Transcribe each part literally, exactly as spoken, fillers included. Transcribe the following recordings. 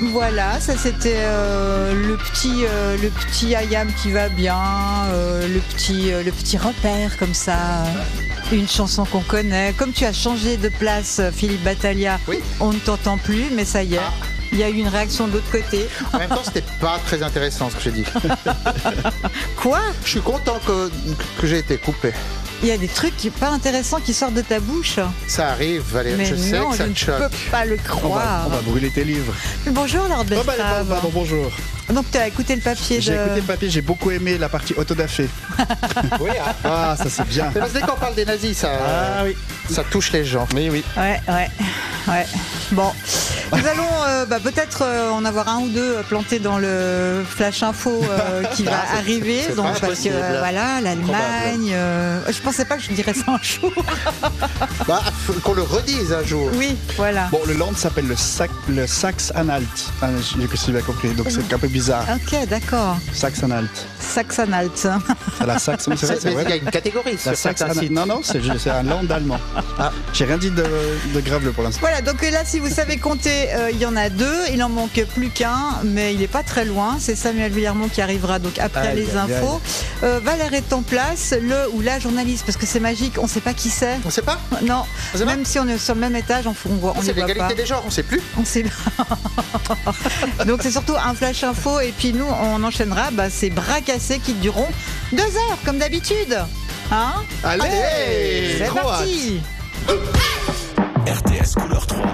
Voilà, ça c'était euh, le petit euh, le petit Ayam qui va bien, euh, le petit euh, le petit repère comme ça, euh, une chanson qu'on connaît. Comme tu as changé de place, Philippe Battaglia, oui. On ne t'entend plus, mais ça y est. Ah. Il y a eu une réaction de l'autre côté. En même temps, c'était pas très intéressant ce que j'ai dit. Quoi ? Je suis content que, que j'ai été coupé. Il y a des trucs qui pas intéressants qui sortent de ta bouche. Ça arrive, Valérie. Mais je sais non, que ça je te choque. ne peux pas le croire. On va, on va brûler tes livres. Bonjour, Lord Bestrave. Oh bah, pardon, bonjour. Donc tu as écouté le papier. J'ai de... écouté le papier, j'ai beaucoup aimé la partie autodafé. Oui, hein. Ah, ça c'est bien. C'est parce que dès qu'on parle des nazis, ça, ah, oui. ça touche les gens. Oui, oui. Ouais, ouais, ouais. Bon, nous allons euh, bah, peut-être euh, en avoir un ou deux plantés dans le flash info euh, qui va ah, arriver. C'est Donc parce que euh, voilà, l'Allemagne. Euh, je pensais pas que je dirais ça un jour. Bah, faut qu'on le redise un jour. Oui, voilà. Bon, le land s'appelle le, sac, le Saxe-Anhalt. Ah, j'ai que si bien compris, donc c'est un peu bizarre. Ok, d'accord. Saxe-Anhalt. Saxe-Anhalt. C'est la Saxe, oui, c'est vrai, c'est mais vrai. il y a une catégorie. La Saxe-Anhalt. Non, non, c'est, c'est un land allemand. Ah. J'ai rien dit de, de grave pour l'instant. Voilà, donc là, si vous savez compter, euh, il y en a deux. Il en manque plus qu'un, mais il n'est pas très loin. C'est Samuel Villarmont qui arrivera donc après aïe, les aïe, infos. Aïe. Euh, Valère est en place, le ou la journaliste, parce que c'est magique, on ne sait pas qui c'est. On ne sait pas. Non, on même pas. Si on est sur le même étage, on ne voit, on c'est les voit pas. C'est l'égalité des genres, on ne sait plus. On sait. Donc c'est surtout un flash info, et puis nous, on enchaînera. Bah, ces bras cassés qui dureront deux heures, comme d'habitude. Hein ? Allez, Allez, c'est parti. R T S couleur trois.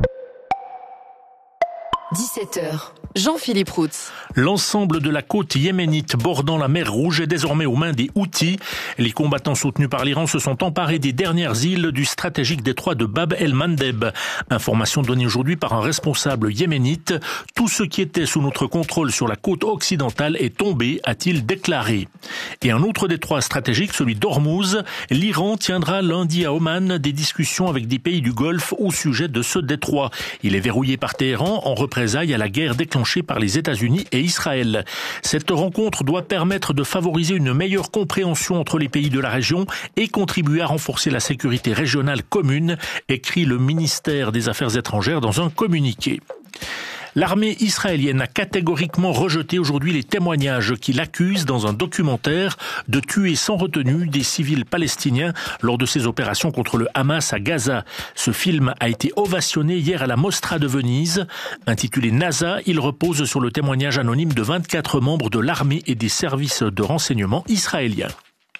dix-sept heures. Jean-Philippe Routz. L'ensemble de la côte yéménite bordant la mer Rouge est désormais aux mains des Houthis. Les combattants soutenus par l'Iran se sont emparés des dernières îles du stratégique détroit de Bab el-Mandeb. Information donnée aujourd'hui par un responsable yéménite. Tout ce qui était sous notre contrôle sur la côte occidentale est tombé, a-t-il déclaré. Et un autre détroit stratégique, celui d'Ormuz, l'Iran tiendra lundi à Oman des discussions avec des pays du Golfe au sujet de ce détroit. Il est verrouillé par Téhéran en représailles à la guerre déclenchée par les États-Unis et Israël. Cette rencontre doit permettre de favoriser une meilleure compréhension entre les pays de la région et contribuer à renforcer la sécurité régionale commune, écrit le ministère des Affaires étrangères dans un communiqué. L'armée israélienne a catégoriquement rejeté aujourd'hui les témoignages qui l'accusent dans un documentaire de tuer sans retenue des civils palestiniens lors de ses opérations contre le Hamas à Gaza. Ce film a été ovationné hier à la Mostra de Venise. Intitulé NASA, il repose sur le témoignage anonyme de vingt-quatre membres de l'armée et des services de renseignement israéliens.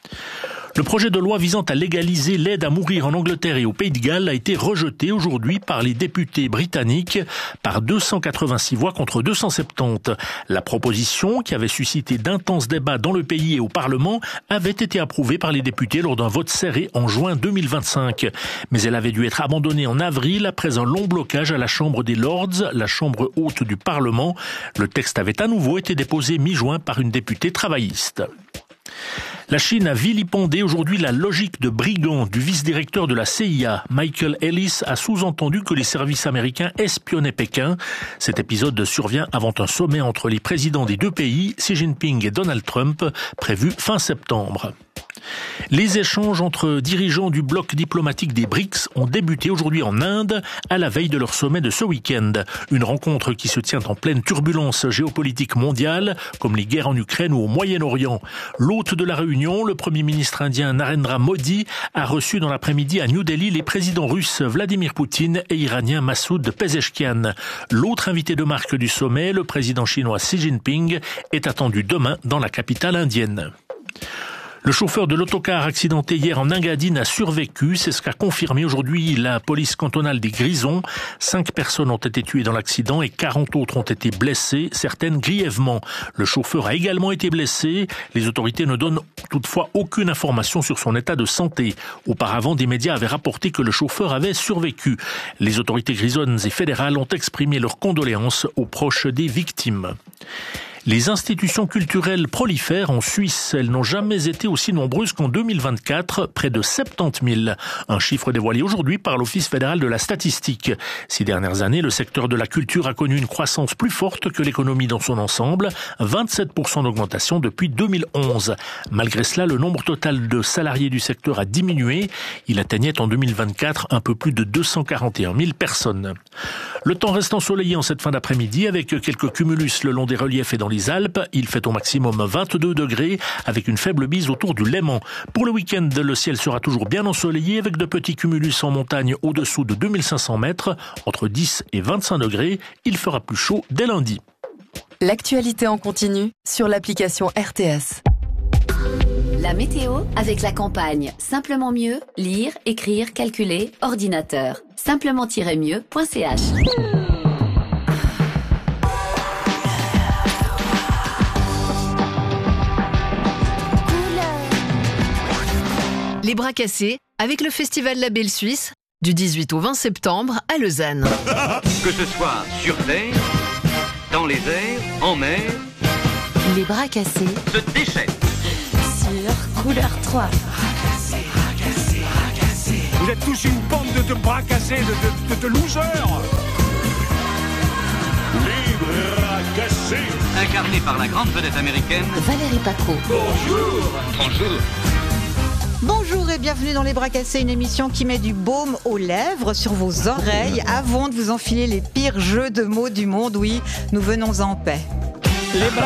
Le projet de loi visant à légaliser l'aide à mourir en Angleterre et au Pays de Galles a été rejeté aujourd'hui par les députés britanniques par deux cent quatre-vingt-six voix contre deux cent soixante-dix. La proposition, qui avait suscité d'intenses débats dans le pays et au Parlement, avait été approuvée par les députés lors d'un vote serré en juin deux mille vingt-cinq. Mais elle avait dû être abandonnée en avril après un long blocage à la Chambre des Lords, la chambre haute du Parlement. Le texte avait à nouveau été déposé mi-juin par une députée travailliste. La Chine a vilipendé aujourd'hui la logique de brigand du vice-directeur de la C I A. Michael Ellis a sous-entendu que les services américains espionnaient Pékin. Cet épisode survient avant un sommet entre les présidents des deux pays, Xi Jinping et Donald Trump, prévu fin septembre. Les échanges entre dirigeants du bloc diplomatique des B R I C S ont débuté aujourd'hui en Inde, à la veille de leur sommet de ce week-end. Une rencontre qui se tient en pleine turbulence géopolitique mondiale, comme les guerres en Ukraine ou au Moyen-Orient. L'hôte de la réunion, le Premier ministre indien Narendra Modi, a reçu dans l'après-midi à New Delhi les présidents russes Vladimir Poutine et iranien Massoud Pezeshkian. L'autre invité de marque du sommet, le président chinois Xi Jinping, est attendu demain dans la capitale indienne. Le chauffeur de l'autocar accidenté hier en Engadine a survécu, c'est ce qu'a confirmé aujourd'hui la police cantonale des Grisons. Cinq personnes ont été tuées dans l'accident et quarante autres ont été blessées, certaines grièvement. Le chauffeur a également été blessé. Les autorités ne donnent toutefois aucune information sur son état de santé. Auparavant, des médias avaient rapporté que le chauffeur avait survécu. Les autorités grisonnes et fédérales ont exprimé leurs condoléances aux proches des victimes. Les institutions culturelles prolifèrent en Suisse. Elles n'ont jamais été aussi nombreuses qu'en deux mille vingt-quatre, près de soixante-dix mille. Un chiffre dévoilé aujourd'hui par l'Office fédéral de la statistique. Ces dernières années, le secteur de la culture a connu une croissance plus forte que l'économie dans son ensemble, vingt-sept pour cent d'augmentation depuis deux mille onze. Malgré cela, le nombre total de salariés du secteur a diminué. Il atteignait en deux mille vingt-quatre un peu plus de deux cent quarante et un mille personnes. Le temps reste ensoleillé en cette fin d'après-midi avec quelques cumulus le long des reliefs et dans les Alpes. Il fait au maximum vingt-deux degrés avec une faible bise autour du Léman. Pour le week-end, le ciel sera toujours bien ensoleillé avec de petits cumulus en montagne au-dessous de deux mille cinq cents mètres. Entre dix et vingt-cinq degrés, il fera plus chaud dès lundi. L'actualité en continu sur l'application R T S. La météo avec la campagne Simplement mieux, lire, écrire, calculer, ordinateur. simplement tiret mieux point c h. Les bras cassés avec le festival La Belle Suisse du dix-huit au vingt septembre à Lausanne. Que ce soit sur terre, dans les airs, en mer, Les bras cassés se déchaîne. sur Couleur trois. Vous êtes tous une bande de, de bras cassés, de, de, de, de losers. Les bras cassés. Incarné par la grande vedette américaine Valérie Paco. Bonjour. Bonjour. Bonjour et bienvenue dans Les Bras Cassés, une émission qui met du baume aux lèvres sur vos oreilles avant de vous enfiler les pires jeux de mots du monde. Oui, nous venons en paix. Les bras